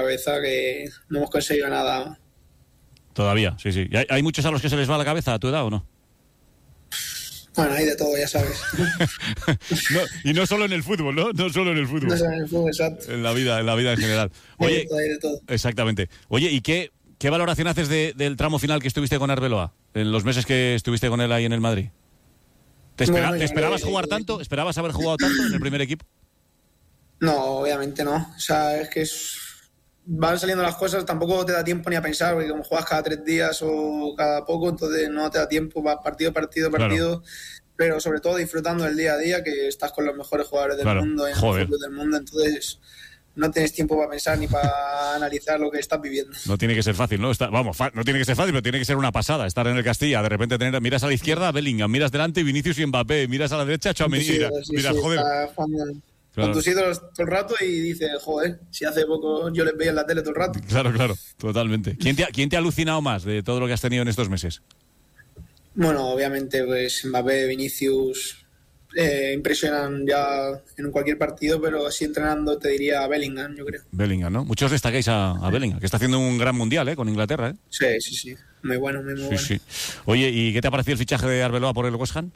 cabeza que no hemos conseguido nada. Todavía, sí. ¿Hay muchos a los que se les va la cabeza a tu edad o no? Bueno, hay de todo, ya sabes. No, y no solo en el fútbol, ¿no? No solo en el fútbol. No solo en el fútbol, exacto. En la vida en general. Oye, hay de todo. Exactamente. Oye, ¿y qué valoración haces del tramo final que estuviste con Arbeloa? En los meses que estuviste con él ahí en el Madrid. ¿Te esperabas jugar tanto? ¿Esperabas haber jugado tanto en el primer equipo? No, obviamente no. O sea, es que van saliendo las cosas, tampoco te da tiempo ni a pensar, porque como juegas cada 3 días o cada poco, entonces no te da tiempo, vas partido, claro. Pero sobre todo disfrutando del día a día, que estás con los mejores jugadores del mundo, en el fútbol del mundo, entonces no tienes tiempo para pensar ni para analizar lo que estás viviendo. No tiene que ser fácil, ¿no? No tiene que ser fácil, pero tiene que ser una pasada estar en el Castilla, de repente miras a la izquierda a Bellingham, miras delante Vinicius y Mbappé, miras a la derecha Tchouaméni, miras, joder. Con tus ídolos todo el rato y dices, joder, si hace poco yo les veía en la tele todo el rato. Claro, totalmente. ¿Quién te ha alucinado más de todo lo que has tenido en estos meses? Bueno, obviamente, pues Mbappé, Vinicius, impresionan ya en cualquier partido, pero así entrenando te diría Bellingham, yo creo. Bellingham, ¿no? Muchos destacáis a Bellingham, que está haciendo un gran mundial, con Inglaterra, Sí. Muy bueno. Sí. Oye, ¿y qué te ha parecido el fichaje de Arbeloa por el West Ham?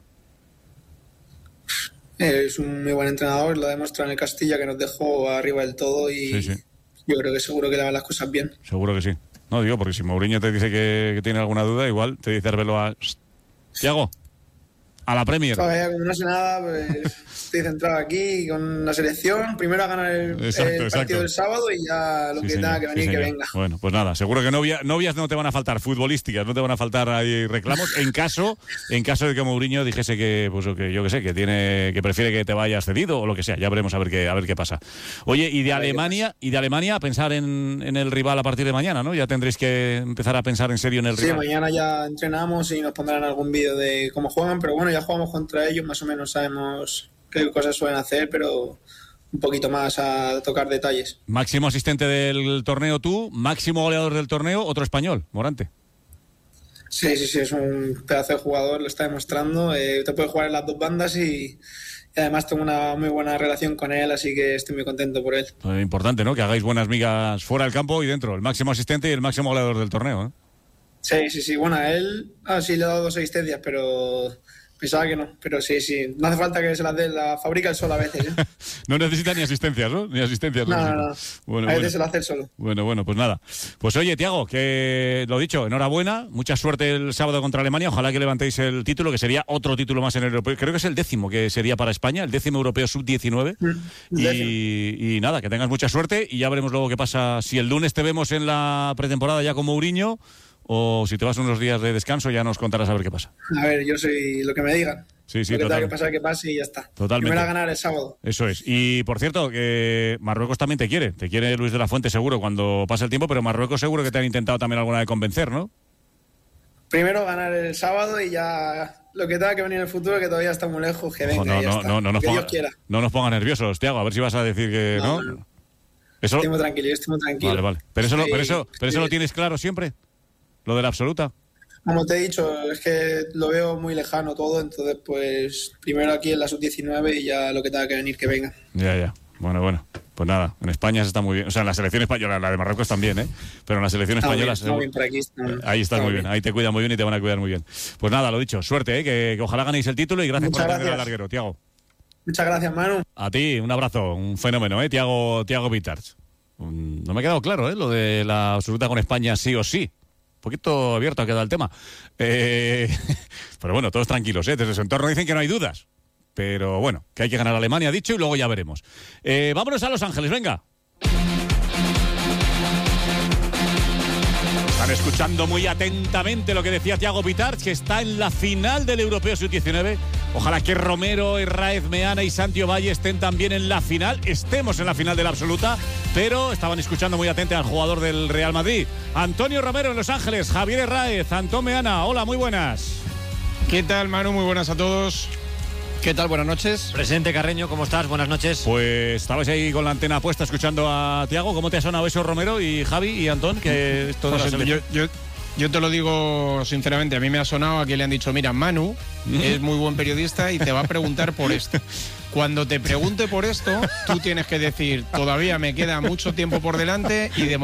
Es un muy buen entrenador, lo ha demostrado en el Castilla, que nos dejó arriba del todo y sí. Yo creo que seguro que le van las cosas bien. Seguro que sí. No, digo, porque si Mourinho te dice que tiene alguna duda, igual te dice Arbeloa, Thiago, a la Premier. Todavía como no sé nada, pues estoy centrado aquí con la selección. Primero a ganar el partido del sábado y ya lo que tenga que venir, que venga. Bueno, pues nada, seguro que novias no te van a faltar, futbolísticas, no te van a faltar ahí reclamos, en caso de que Mourinho dijese que, pues que yo que sé, que prefiere que te vayas cedido o lo que sea. Ya veremos a ver qué pasa. Oye, y de Alemania a pensar en el rival a partir de mañana, ¿no? Ya tendréis que empezar a pensar en serio en el rival. Sí, mañana ya entrenamos y nos pondrán algún vídeo de cómo juegan, pero bueno, ya jugamos contra ellos, más o menos sabemos qué cosas suelen hacer, pero un poquito más a tocar detalles. Máximo asistente del torneo tú, máximo goleador del torneo, otro español, Morante. Sí, es un pedazo de jugador, lo está demostrando, te puede jugar en las dos bandas y además tengo una muy buena relación con él, así que estoy muy contento por él. Importante, ¿no? Que hagáis buenas migas fuera del campo y dentro, el máximo asistente y el máximo goleador del torneo, ¿eh? Sí, bueno, a él sí le he dado 2 asistencias, pero pensaba que no, pero sí, no hace falta que se las dé, la fabrica él solo a veces, ¿eh? No necesita ni asistencias, ¿no? Ni asistencias. No. Bueno, a veces se lo hace solo. Bueno, pues nada. Pues oye, Thiago, que lo dicho, enhorabuena, mucha suerte el sábado contra Alemania, ojalá que levantéis el título, que sería otro título más en el europeo, creo que es el 10º que sería para España, el 10º europeo sub-19, y nada, que tengas mucha suerte y ya veremos luego qué pasa, si el lunes te vemos en la pretemporada ya con Mourinho, o si te vas unos días de descanso ya nos contarás a ver qué pasa. A ver, yo soy lo que me digan. Sí, lo que tenga que pasar, que pase y ya está. Totalmente. Primero a ganar el sábado. Eso es. Y por cierto, que Marruecos también te quiere Luis de la Fuente seguro cuando pase el tiempo, pero Marruecos seguro que te han intentado también alguna vez convencer, ¿no? Primero ganar el sábado y ya lo que tenga que venir en el futuro, que todavía está muy lejos, que venga. No nos pongas nerviosos, Thiago, a ver si vas a decir que no. Eso... Estoy muy tranquilo. Vale. Pero eso lo tienes claro siempre. ¿Lo de la absoluta? Como te he dicho, es que lo veo muy lejano todo, entonces pues primero aquí en la sub-19 y ya lo que tenga que venir, que venga. Ya. Bueno. Pues nada, en España se está muy bien. O sea, en la selección española, la de Marruecos también, ¿eh? Pero en la selección española... Bien por aquí, ahí estás muy bien, ahí te cuidan muy bien y te van a cuidar muy bien. Pues nada, lo dicho, suerte, ¿eh? Que ojalá ganéis el título y gracias por atender al larguero, Thiago. Muchas gracias, Manu. A ti, un abrazo, un fenómeno, ¿eh? Thiago Pitarch. No me ha quedado claro, ¿eh? Lo de la absoluta con España sí o sí. Un poquito abierto ha quedado el tema. Pero bueno, todos tranquilos, ¿eh? Desde su entorno dicen que no hay dudas. Pero bueno, que hay que ganar a Alemania, dicho, y luego ya veremos. Vámonos a Los Ángeles, venga. Están escuchando muy atentamente lo que decía Thiago Pitarch, que está en la final del Europeo Sub-19. Ojalá que Romero, Herráez, Meana y Santi Valle estén también en la final. Estemos en la final de la absoluta, pero estaban escuchando muy atento al jugador del Real Madrid. Antonio Romero en Los Ángeles, Javier Herráez, Antón Meana. Hola, muy buenas. ¿Qué tal, Manu? Muy buenas a todos. ¿Qué tal? Buenas noches. Presidente Carreño, ¿cómo estás? Buenas noches. Pues estabais ahí con la antena puesta escuchando a Thiago. ¿Cómo te ha sonado eso, Romero y Javi y Antón? Que esto de la selección... Yo te lo digo sinceramente, a mí me ha sonado a que le han dicho, mira, Manu es muy buen periodista y te va a preguntar por esto. Cuando te pregunte por esto, tú tienes que decir, todavía me queda mucho tiempo por delante y de